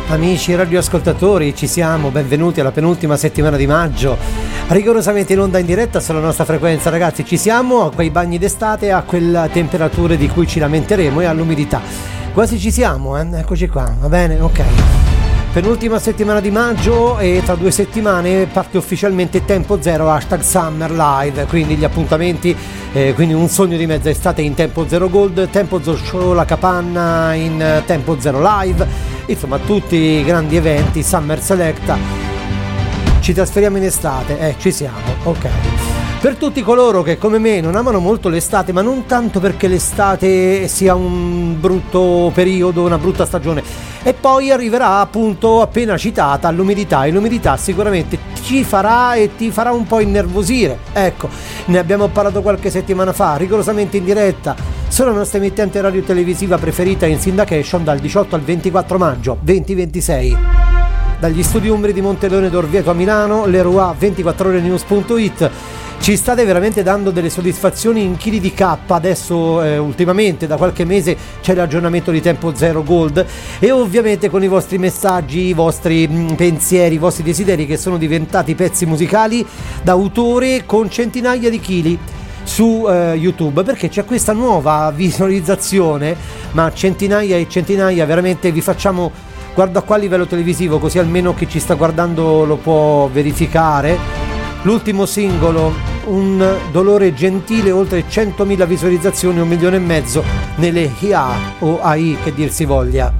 Amici radioascoltatori, ci siamo, benvenuti alla penultima settimana di maggio, rigorosamente in onda in diretta sulla nostra frequenza. Ragazzi, ci siamo a quei bagni d'estate, a quelle temperature di cui ci lamenteremo e all'umidità. Quasi ci siamo, eccoci qua, va bene, ok. Penultima settimana di maggio e tra 2 settimane parte ufficialmente Tempo Zero #Summer Live, quindi gli appuntamenti, quindi un sogno di mezza estate in Tempo Zero Gold, Tempo Zero Show La Capanna in Tempo Zero Live, insomma tutti i grandi eventi, Summer Selecta. Ci trasferiamo in estate, ci siamo, ok. Per tutti coloro che come me non amano molto l'estate, ma non tanto perché l'estate sia un brutto periodo, una brutta stagione, e poi arriverà appunto appena citata l'umidità, e l'umidità sicuramente ci farà e ti farà un po' innervosire. Ecco, ne abbiamo parlato qualche settimana fa, rigorosamente in diretta sulla nostra emittente radio televisiva preferita in syndication dal 18 al 24 maggio 2026. Dagli studi Umbri di Monteleone d'Orvieto a Milano, Leroy24orenews.it. Ci state veramente dando delle soddisfazioni in chili di K. Adesso ultimamente da qualche mese c'è l'aggiornamento di Tempo Zero Gold, e ovviamente con i vostri messaggi, i vostri pensieri, i vostri desideri, che sono diventati pezzi musicali d'autore con centinaia di chili su YouTube, perché c'è questa nuova visualizzazione, ma centinaia e centinaia, veramente vi facciamo, guarda qua a livello televisivo, così almeno chi ci sta guardando lo può verificare. L'ultimo singolo, Un dolore gentile, oltre 100.000 visualizzazioni, 1,5 milioni nelle IA o AI che dir si voglia.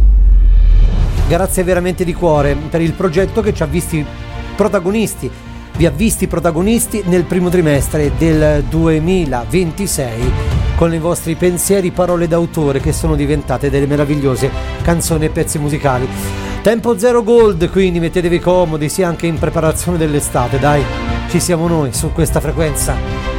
Grazie veramente di cuore per il progetto che ci ha visti protagonisti, vi ha visti protagonisti nel primo trimestre del 2026 con i vostri pensieri, parole d'autore che sono diventate delle meravigliose canzoni e pezzi musicali. Tempo Zero Gold, quindi mettetevi comodi, sia anche in preparazione dell'estate, dai, ci siamo noi su questa frequenza.